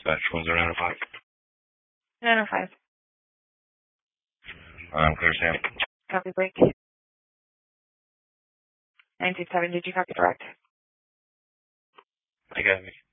Dispatch 1095. 905. Clear, Sam. Copy, Blake. 927, did you copy direct? I got it.